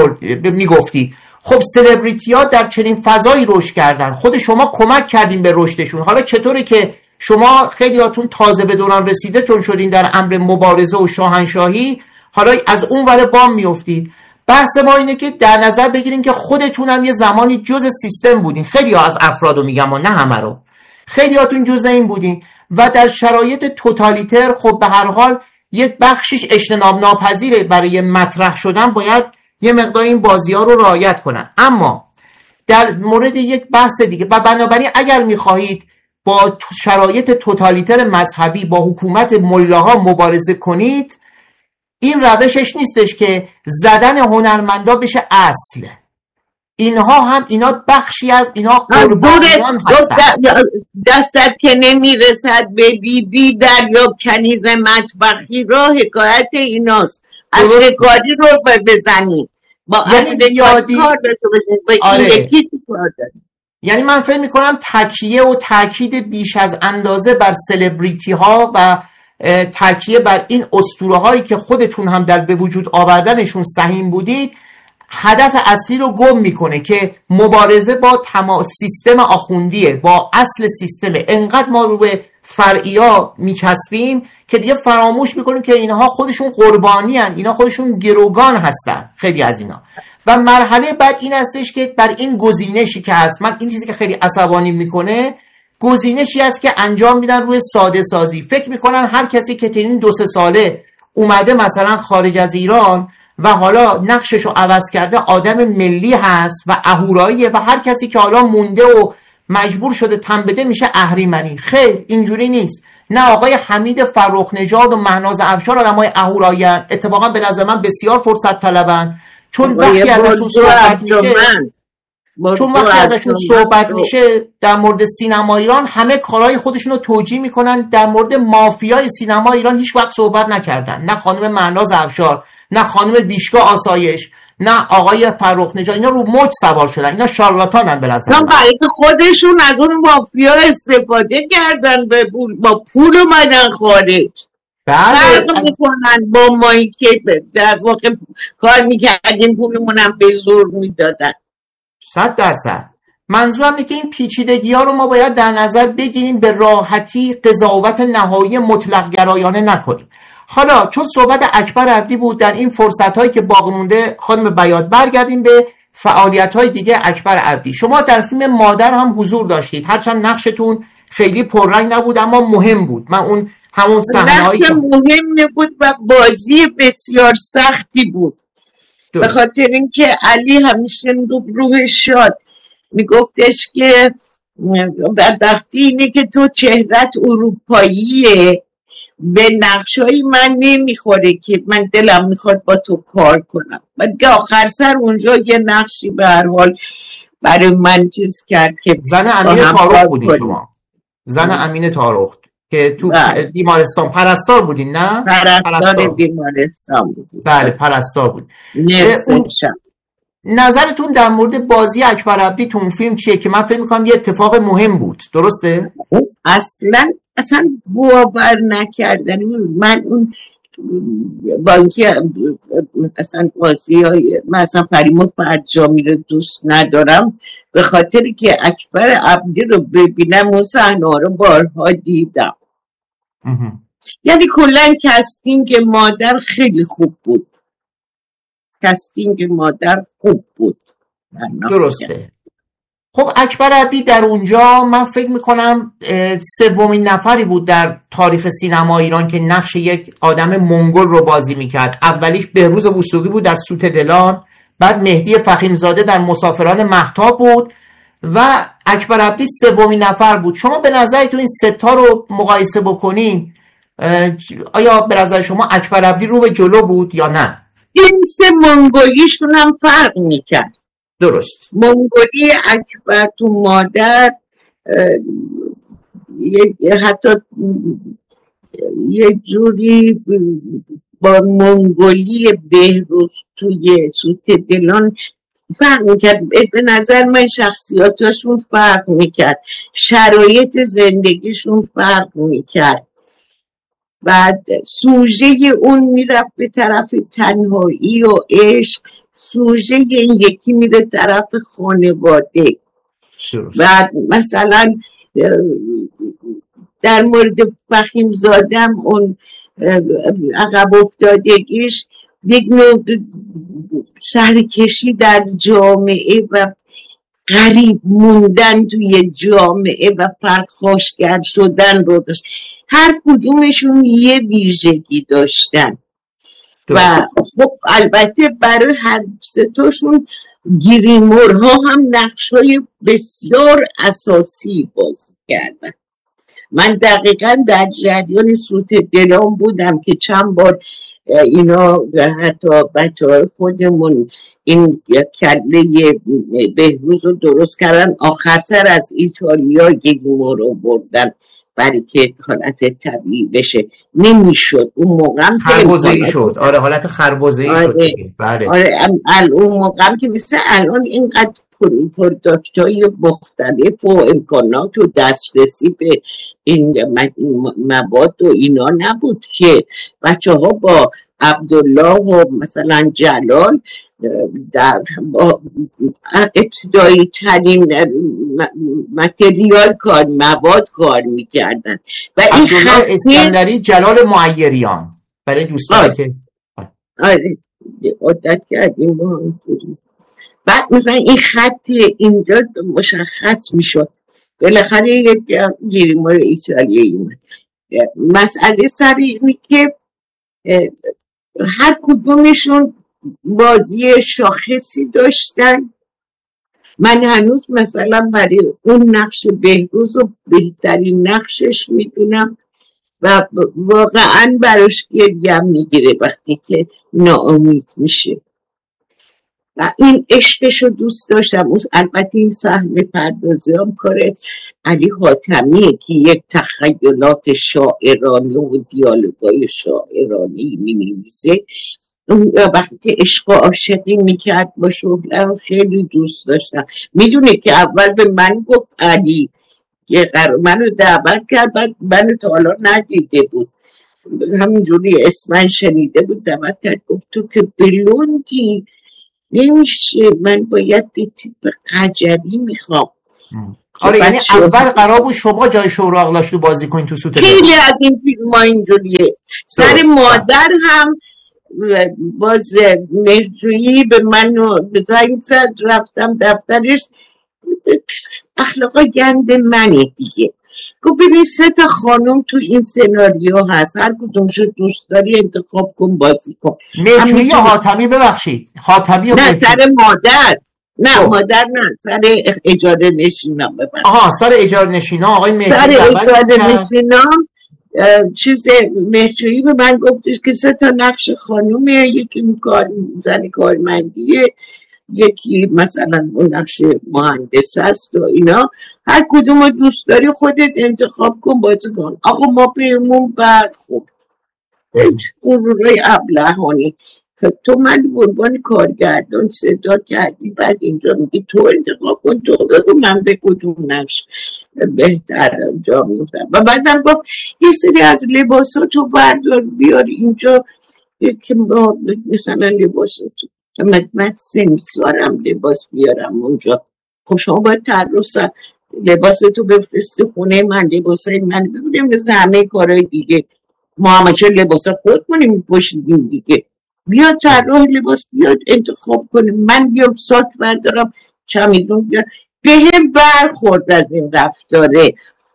B: میگفتید. خب سلبریتی ها در چنین فضایی رشد کردن، خود شما کمک کردین به رشدشون. حالا چطوره که شما خیلیاتون تازه به دوران رسیده چون شدین در امر مبارزه و شاهنشاهی، حالا از اون ور بام میافتید. بحث ما اینه که در نظر بگیرین که خودتون هم یه زمانی جز سیستم بودین. خیلی ها از افرادو میگم و نه همه رو، خیلیاتون جز این بودین و در شرایط توتالیتر خب به هر حال یک بخشش اجتناب ناپذیره، برای مطرح شدن باید یه مقدار این بازی ها رو رعایت کنن. اما در مورد یک بحث دیگه، و بنابراین اگر میخواهید با شرایط توتالیتر مذهبی با حکومت ملاها مبارزه کنید، این روشش نیستش که زدن هنرمندا بشه اصل. اینها هم اینا بخشی از اینا قربانیان هستن.
A: دستت که نمیرسد به بی بی دریاب کنیز مطبخی را حکایت ایناست. اصل کاری رو بزنید با اصل
B: زیادی
A: کار داشته باشید با این
B: آره.
A: یکی تو کار دارید.
B: یعنی من فکر میکنم تکیه و تاکید بیش از اندازه بر سلبریتی ها و تکیه بر این اسطوره هایی که خودتون هم در به وجود آوردنشون سهیم بودید، هدف اصلی رو گم میکنه که مبارزه با تمام سیستم آخوندیه، با اصل سیستمه. انقدر ما رو به فرعیا میچسبیم که دیگه فراموش میکنیم که اینها خودشون قربانی هن، اینا خودشون گروگان هستن، خیلی از اینا. و مرحله بعد این هستش که بر این گزینشی که هست، من این چیزی که خیلی عصبانی میکنه، گزینشی است که انجام میدن روی ساده سازی. فکر میکنن هر کسی که این دو سه ساله اومده مثلا خارج از ایران و حالا نقشش رو عوض کرده آدم ملی هست و اهوراییه، و هر کسی که حالا مونده و مجبور شده تن بده میشه اهریمنی. خیر، اینجوری نیست. نه، آقای حمید فرخ نژاد و مهناز افشار آدمای اهورایی هستند. اتفاقا به نظر من بسیار فرصت طلبن، چون وقتی ازشون صحبت میشه چون وقتی ازشون صحبت میشه در مورد سینما ایران، همه کارهای خودشون رو توجیه میکنن. در مورد مافیای سینما ایران هیچ وقت صحبت نکردن، نه خانم مهناز افشار، نه خانم ویشکا آسایش، نه آقای فرخ نژاد، اینا رو موج سوار شدن، اینا شارلاتانن به نظر من.
A: برای که خودشون از اون مافیا استفاده کردن، به پول با پول اومدن خارج. فرق
B: بله
A: میکنن با مایی که در واقع کار میکردیم پولمونم به زور میدادن.
B: صد درصد. منظورم اینه که این پیچیدگی ها رو ما باید در نظر بگیریم، به راحتی قضاوت نهایی مطلق گرایانه نکنیم. حالا چون صحبت اکبر عبدی بود، در این فرصت هایی که باقی مونده خانم بیات برگردیم به فعالیت های دیگه اکبر عبدی. شما در فیلم مادر هم حضور داشتید، هرچند نقشتون خیلی پررنگ نبود اما مهم بود. من اون همون صحنه‌هایی
A: که مهم نبود و بازی بسیار سختی بود، به خاطر اینکه علی همیشه روحش شاد میگفتش که بدبختی اینه که تو چهرت اروپاییه، به نقشای من نمیخوره که من دلم میخواد با تو کار کنم. بعد آخر سر اونجا یه نقشی به هر حال برای من چیز کرد که
B: زن امین تارخ بودین شما، زن امین تارخ که تو بیمارستان پرستار بودین. نه
A: پرستار, پرستار. بیمارستان بودین.
B: بله پرستار بود.
A: اون...
B: نظرتون در مورد بازی اکبر عبدی تو اون فیلم چیه که من فکر می‌کنم یه اتفاق مهم بود، درسته؟
A: اصلا اصلا باور نکردنی. من اون با اینکه اصلا بازی های مثلا پریمون فرجامی رو دوست ندارم، به خاطری که اکبر عبدی رو ببینم اون صحنه رو بارها دیدم. یعنی کلا کاستینگ مادر خیلی خوب بود، کاستینگ مادر خوب بود.
B: درسته. خب اکبر عبدی در اونجا من فکر میکنم سومین نفری بود در تاریخ سینما ایران که نقش یک آدم منگول رو بازی میکرد. اولیش بهروز وثوقی بود در سوت دلان، بعد مهدی فخیمزاده در مسافران مهتاب بود و اکبر عبدی سومین نفر بود. شما به نظرتون این سه تا رو مقایسه بکنین، آیا به نظر شما اکبر عبدی رو به جلو بود یا نه؟
A: این سه منگولیشون هم فرق میکرد.
B: درست.
A: منگولی اکبر تو مادر یه حتی یه جوری با منگولی بهروز توی سوت دلان فرق میکرد. به نظر من شخصیاتشون فرق میکرد، شرایط زندگیشون فرق میکرد. بعد سوژه اون میرفت به طرف تنهایی و عشق، سوژه این یکی میره طرف خانواده. بعد مثلا در مورد فخیمزادم اون عقب افتادگیش یک نوع سرکشی در جامعه و غریب موندن توی جامعه و پرخاشگر شدن رو داشت. هر کدومشون یه ویژگی داشتن و خب البته برای هر ستاشون گریمورها هم نقشای بسیار اساسی بازی کردن. من دقیقا در جریان سوت دلان بودم که چند بار اینا حتی بچه های خودمون این کله بهروز رو درست کردن، آخر سر از ایتالیا گریمور رو بردن برای که حالت طبیعی بشه. نمیشد اون موقع هم
B: خربزه‌ای شد. آره حالت خربزه‌ای
A: آره.
B: شد دیگه. بله.
A: آره اون موقع هم که مثل الان اینقدر پروداکت‌های مختلف و امکانات و دسترسی به این مواد و اینا نبود که بچه ها با عبدالله و مثلا جلال در با ابتدایی ترین متریال کار مواد کار میکردن و این
B: عبدالله اسکندری، جلال معیریان برای دوستانی که
A: آره عادت کردیم با هم. بعد مثلا این خط اینجا مشخص میشد، بالاخره یک گریمور ایتالیایی اومد. مسئله سر اینه که هر کدومشون بازی شاخصی داشتن. من هنوز مثلا برای اون نقش بهروز و بهترین نقشش میدونم و واقعا براش گریم میگیره وقتی که ناامید میشه و این عشقشو دوست داشتم. البته این صحنه پردازی هم کار علی حاتمیه که یک تخیلات شاعرانه و دیالوگای شاعرانه می نویسه وقتی که عشق و عاشقی میکرد با شغلم خیلی دوست داشتم. میدونه که اول به من گفت علی یه قرار منو دعوت کرد، بعد منو تا حالا ندیده بود، همینجوری اسمن شنیده بود دعوت کرد، گفت تو که بلوندی نمیشه، من باید یه تیپ قجری میخوام.
B: آره یعنی اول قرار بود شما جای شورا اغلاشلو بازی کنین تو سوت
A: خیلی از این فیلم ها اینجوریه. سر مادر هم باز مهرجویی به من زنگ زد، رفتم دفترش، اخلاقا گند منه دیگه، گفت ببین سه تا خانم تو این سناریو هست، هر کدومشو دوست داری انتخاب کن بازی کن.
B: مهرجویی یا حاتمی؟ ببخشید حاتمی یا
A: نه
B: مهرجویی؟
A: سر مادر نه او. مادر نه سر اجاره نشینام. ببخشید
B: آها سر اجاره نشینام آقای مهرجویی
A: سر اجاره نشینام چیز مهرجویی به من گفتش که سه تا نقش خانومه، یکی کار زن کارمندیه، یکی مثلا اون نقش مهندس است و اینا، هر کدوم رو دوست داری خودت انتخاب کن بازی کن. آقا ما پیمون برخورد غرورای ابلهانی، تو من بردبان کارگردان صدا کردی، بعد اینجا میگی تو انتخاب کن، تو بگو من به کدوم نقش بهتر جا میفتم. و بعدم گفت یه سری از لباسا تو بردار بیار اینجا که مثلا لباس تو من سنسوارم لباس بیارم اونجا. خب شما باید طراح لباس تو بفرستی خونه من، لباس های من ببینیم مثل همه کارهای دیگه ما همه چه لباس خود کنیم میپوشیدیم دیگه، بیاد طراح لباس بیاد انتخاب کنیم، من بیام ساک بردارم چمیدون بیاد. به هم برخورد از این رفتاره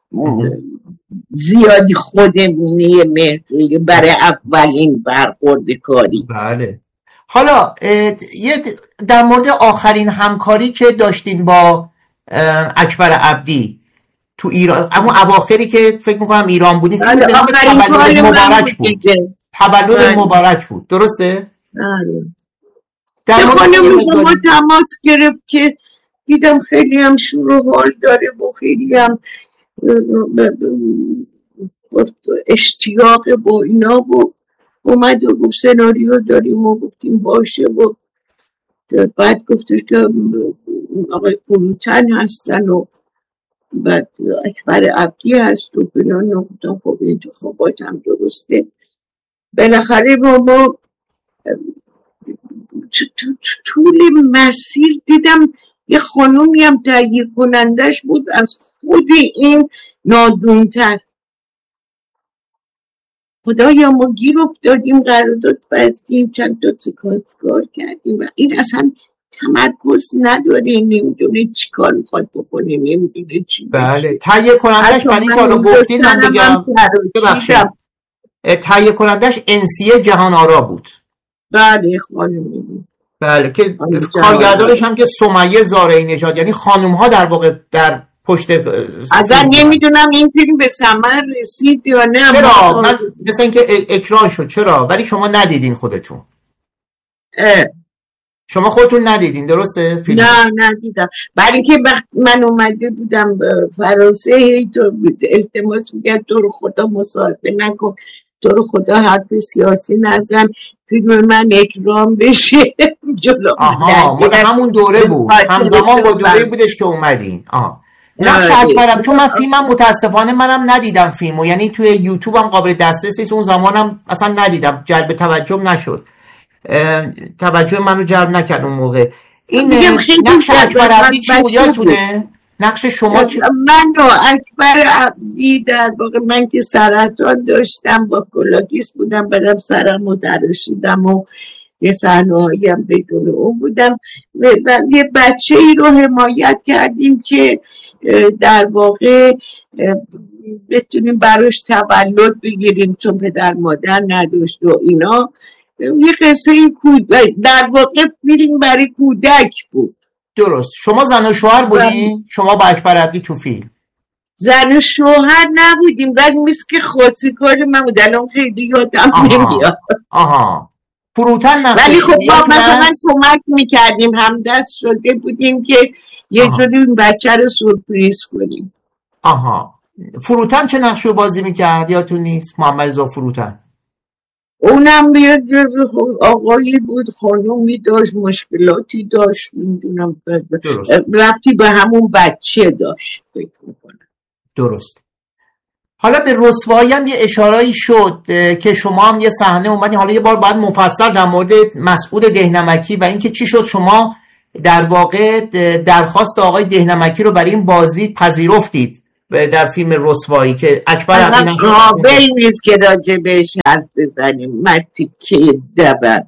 A: زیادی خودمونی مهرجویی برای اولین برخورد کاری.
B: بله. حالا یه در مورد آخرین همکاری که داشتین با اکبر عبدی تو ایران، اما اواخری که فکر میکنم ایران بودین، فکر تولد مبارک بود، تولد مبارک بود، درسته؟
A: بله. در مورد ما تماس گرفت که دیدم خیلی هم شور و حال داره و خیلی هم اشتیاق با اینا بود، اومد و گفت سناریو داریم و گفتیم باشه و بعد گفتش که آقای فروتن هستن و بعد اکبر عبدی هست و بنان نگفتم خب انتخابات هم درسته. بالاخره با ما طول مسیر دیدم یه خانومی هم تهیه کنندش بود از خود این نادونتر. خدایا ما گیر افتادیم، قرارداد بستیم، چند تا سکانسکار کردیم و این اصلا تمرکز نداره، نمیدونه چی کار میخواد بکنه، نمیدونه چی.
B: بله تهیه کنندش برای کارو گفتین من بگم ببخشید تهیه کنندش انسیه جهان آرا بود.
A: بله خانمی.
B: بله که کارگردانش هم که سمیه زارعی نژاد، یعنی خانم ها در واقع در پشت.
A: اگر نمیدونم این فیلم به ثمر رسید یا نه.
B: چرا؟ من مثل اینکه اکران شد چرا؟ ولی شما ندیدین خودتون.
A: اه.
B: شما خودتون ندیدین درسته؟ فیلم؟
A: نه ندیدم. برای که وقت من اومده بودم فرانسه تو التماس میگه تو رو خدا مصاحبه نکن، تو رو خدا حرف سیاسی نزن، فیلم من اکرام بشه جلو.
B: آها مال همون دوره بود، همزمان با دوره بودش که اومدین. آها نقش اکبرم، چون من فیلمم متاسفانه منم ندیدم فیلمو، یعنی توی یوتیوب هم قابل دسترسی، اون زمانم اصلا ندیدم، جلب توجهم نشد، توجه منو جلب نکرد اون موقع. این نقش اکبر عبدی چی بود یادتونه؟ نقش شما چی؟
A: من و اکبر عبدی در واقع من که سرطان داشتم با کلاگیس بودم، بعدم سرمو درشیدم و یه صحنه‌هایی هم بدون اون بودم و یه بچه ای رو حمایت کردیم که در واقع بتونیم براش تولد بگیریم چون پدر مادر نداشت و اینا. یه قصه این کودک در واقع فیلم برای کودک بود.
B: درست. شما زن و شوهر بودین؟ شما با اکبر عبدی تو فیلم
A: زن و شوهر نبودیم، ولی مثل که خاصی کار من بود، الان خیلی یادم نمیاد.
B: آها فروتن نقشه،
A: ولی خب ما مثلا کمک میکردیم، همدست شده بودیم که یه جوری این بچه رو سورپریز کنیم.
B: آها فروتن چه نقشه بازی میکرد یادتون نیست؟ محمد رضا فروتن
A: اونم یه آقایی بود، خانومی داشت، مشکلاتی داشت، نمیدونم ربطی به همون بچه داشت فکر میکنم.
B: درست. حالا به رسوایی هم یه اشاره‌ای شد که شما هم یه صحنه اومدین، حالا یه بار باید مفصل در مورد مسعود دهنمکی و اینکه چی شد شما در واقع درخواست آقای دهنمکی رو برای این بازی پذیرفتید در فیلم رسوایی که اکبر عبدی
A: قابل نیست که راجع بهش حرف بزنیم. مرتی که دبر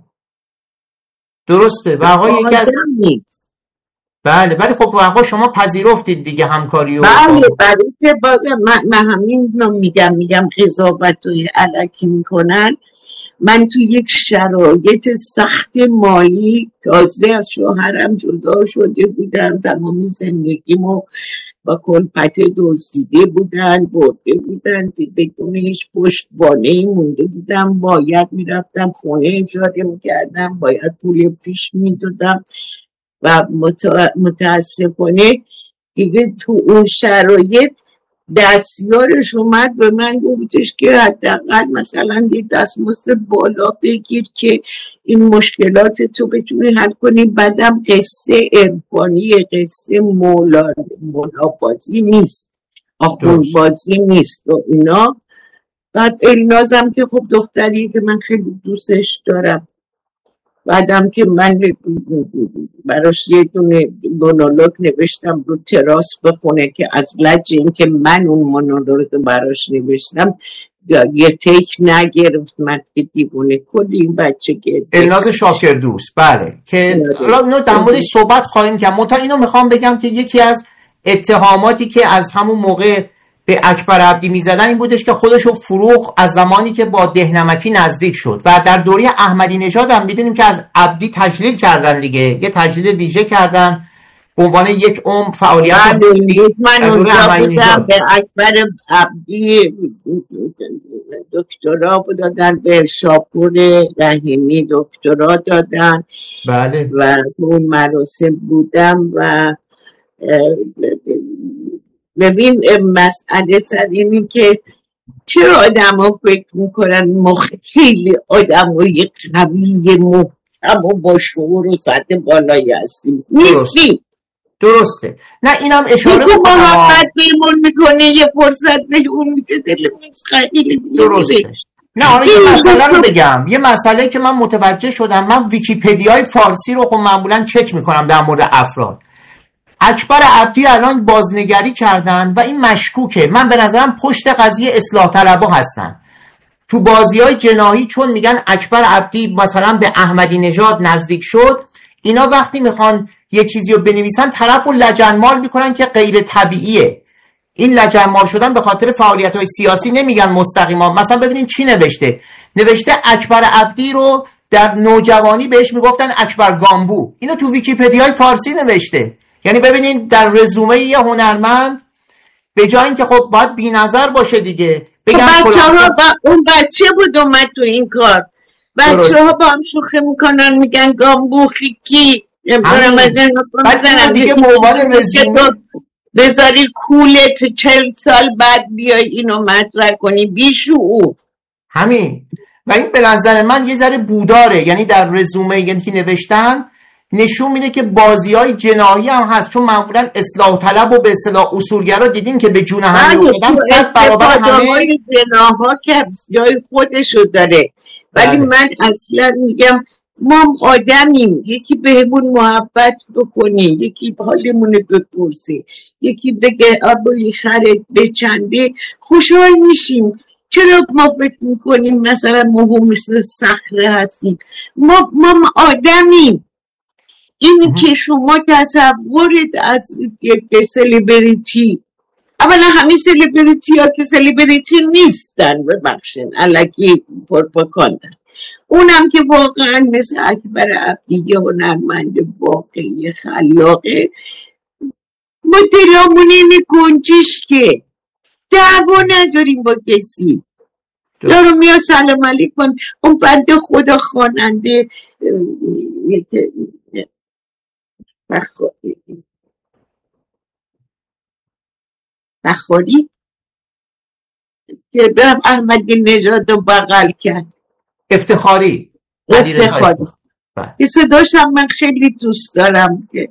B: درسته و آقای یکی از
A: نیست.
B: بله ولی خب واقعا شما پذیرفتید دیگه همکاری و
A: بله برای که بازم من, من همین رو میگم میگم قضاوت و علکی میکنن. من تو یک شرایط سخت مالی تازه از شوهرم جدا شده بودم، تمامی زندگیمو با کلپت دزدیده بودن، برده بودن، بدون هیچ پشتوانه‌ای مونده بودم، باید میرفتم خونه اجاره میکردم، باید پول پیش میدادم و متاسفانه دیگه تو اون شرایط دستیارش اومد به من گفتش که حداقل مثلا یه دستمزد بالا بگیر که این مشکلات تو بتونی حل کنی. بعدم قصه عرفانی، قصه مولا مولابازی نیست، آخوندبازی نیست و اینا. بعد النازم که خب دختری که من خیلی دوستش دارم، بعدم که من براش یه دونه مونولوگ نوشتم رو تراس بخونه که از لج این که من اون مونولوگ براش نوشتم یه تیک نگرفت، من که دیوونه کلی این بچه که
B: الناز شاکردوست. بله که حالا در موردش صحبت خواهیم کرد. منتها اینو میخوام بگم که یکی از اتهاماتی که از همون موقع به اکبر عبدی میزدن این بودش که خودشو فروخت از زمانی که با دهنمکی نزدیک شد و در دوره احمدی نژاد هم میدونیم که از عبدی تجلیل کردن دیگه، یه تجلیل ویژه کردن به عنوان یک عمر فعالیت.
A: من اونجا بودم به اکبر عبدی دکترا دادن، به شاپور رحیمی دکترا دادن.
B: بله
A: و اون مراسم بودم و ببین مسئله سر اینی که چرا آدم ها فکر میکنن خیلی آدم های قوی محکم و با شعور و سطح بالایی هستیم. نیستیم.
B: درسته. نه اینم اشاره
A: میکنم محبت بیمون میکنه یه فرصت به اون میده دلمون خیلی
B: درسته. نه آره یه مسئله رو بگم، یه مسئله که من متوجه شدم، من ویکی‌پدیای فارسی رو خب معمولا چک میکنم در مورد افراد. اکبر عبدی الان بازنگری کردن و این مشکوکه. من به نظرم پشت قضیه اصلاح طلبها هستن تو بازی‌های جناحی، چون میگن اکبر عبدی مثلا به احمدی نژاد نزدیک شد، اینا وقتی میخوان یه چیزی رو بنویسن طرف رو لجنمال میکنن که غیر طبیعیه. این لجنمال شدن به خاطر فعالیت‌های سیاسی نمیگن مستقیما. مثلا ببینین چی نوشته نوشته اکبر عبدی رو در نوجوانی بهش میگفتن اکبر گامبو. اینو تو ویکی‌پدیای فارسی نوشته. یعنی ببینین در رزومه یه هنرمند به جای اینکه خب باید بی‌نظر باشه دیگه بگن
A: خب بچه ها با... اون بچه بود اومد تو این کار، بچه ها با هم شوخه میکنن میگن گامبو خیکی
B: بعد دیگه به عنوان رزومه
A: بذاری کولت چل سال بعد بیای اینو مطرح کنی بیشعور.
B: همین. و این به نظر من یه ذره بوداره، یعنی در رزومه یعنی که نوشتن نشون میده که بازی‌های جناحی هم هست، چون معمولا اصلاح طلب و به اصطلاح اصولگرا دیدیم که به جون هم می‌افتادن صد برابر همه
A: جناحا که جای خودشو داره. ولی من اصلا میگم ما آدمیم، یکی بهمون محبت بکنه، یکی حالمون بپرسه، یکی بگه آبوی خرت به چنده، خوشحال میشیم. چرا ما فکر میکنیم مثلا ما مثل صخره هستیم؟ ما ما آدمیم. این که شما تصورت از سلیبریتی، اولا همین سلیبریتی ها که سلیبریتی نیستن، ببخشن الکی پرپاکاندن، اونم که واقعا مثل اکبر عبدی یه هنرمند واقعی خلاقه، ما دلامون اینه گنجش که دعوا نداریم با کسی. دارو میا سلام علیکم. اون بنده خدا خواننده بخاری بخاری که برم احمدی نژاد رو بغل کرد،
B: افتخاری.
A: افتخاری که صداش هم من خیلی دوست دارم که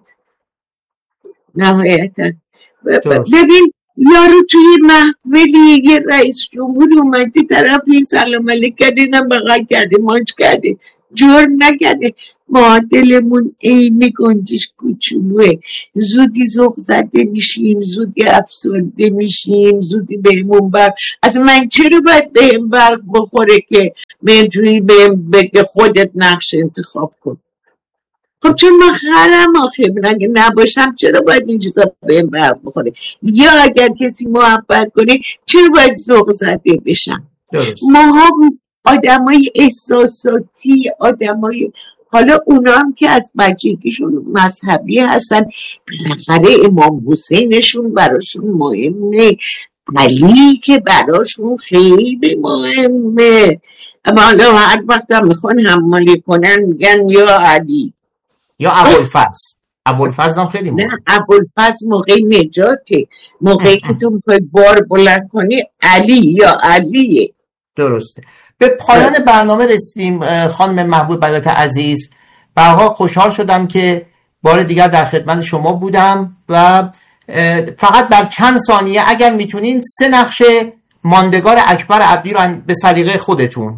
A: نهایتا ببین یارو توی محفلی یه رئیس جمهور اومده طرف این سلام علیک کرده اینم بغل کرده ماچ کرده جور نکرده. ما دلمون عین گنجش کوچولوه، زودی ذوق زده میشیم، زودی افسرده میشیم، زودی بهمون برق. از من چرا باید بهم برق بخوره که منجوری بهم بگه خودت نقش انتخاب کن؟ خب چون من خرم آخه اگه نباشم چرا باید این چیزا بهم برق بخوره؟ یا اگر کسی محبت کنه چرا باید ذوق زده بشم؟ ماها آدمای احساساتی، آدمای حالا اونا هم که از بچگیشون مذهبی هستن، بالاخره امام حسینشون براشون مهمه، علی که براشون خیلی مهمه. اما حالا هر وقت هم میخوان حمالی کنن میگن یا علی
B: یا ابوالفضل. ابوالفضل هم خیلی مهمه.
A: نه ابوالفضل موقع نجاته، موقعی که تو میخوای بار بلند کنی علی یا علیه.
B: درسته. به پایان برنامه رسیدیم خانم محبوب بیات عزیز. برها خوشحال شدم که بار دیگر در خدمت شما بودم و فقط در چند ثانیه اگر میتونین سه نقش ماندگار اکبر عبدی رو به سلیقه خودتون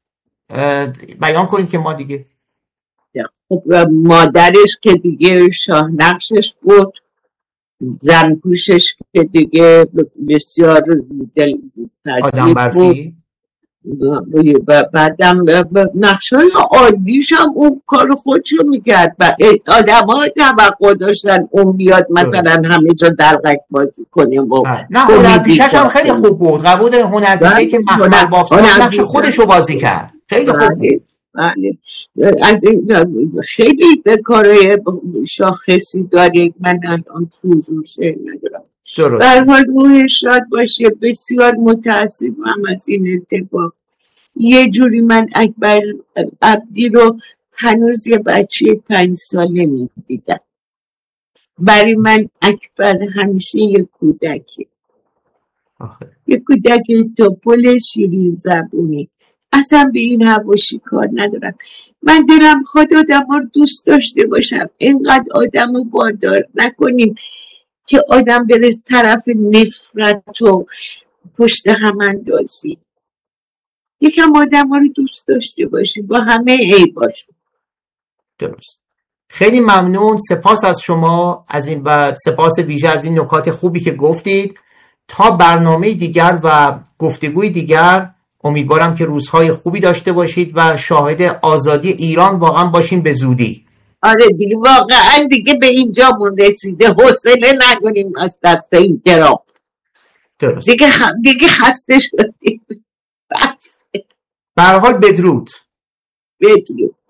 B: بیان کنید که ما دیگه.
A: خب مادرش که دیگه شاه نقشش بود، زن پوشش که دیگه بسیار دل
B: آدم برفی
A: و بعدم نقشای عادیش هم اون کار خودشو میکرد و آدم ها توقع داشتن اون بیاد مثلا همه جا دلقک بازی کنه.
B: نه هنرپیشش هم خیلی خوب بود، قبول هنرپیشه که مخمل بافت نقش خودشو بازی کرد خیلی خوب بود.
A: از این خیلی کارهای شاخصی داره، من الان حضور سر ندارم. در حال روحش شاد باشه. بسیار متاسفم از این اتفاق. یه جوری من اکبر عبدی رو هنوز یه بچه پنج ساله می دیدم. برای من اکبر همیشه یه کودکی، یه کودک توپل شیرین زبونی. اصلا به این حواشی کار ندارم. من دلم خود آدم ها رو دوست داشته باشم، اینقدر آدم رو باردار نکنیم که آدم بره طرف نفرت و پشت هم اندازی. یکم آدم ها رو دوست داشته باشیم با همه عیباشون.
B: درست. خیلی ممنون، سپاس از شما از این و سپاس ویژه از این نکات خوبی که گفتید. تا برنامه دیگر و گفتگوی دیگر امیدوارم که روزهای خوبی داشته باشید و شاهد آزادی ایران واقعا باشیم به زودی.
A: آره دیگه واقعا دیگه به اینجامون رسیده، حوصله نکنیم از دست این گرام.
B: درست.
A: دیگه خ... دیگه خسته شدیم. بس.
B: به هر حال بدرود.
A: بدرود.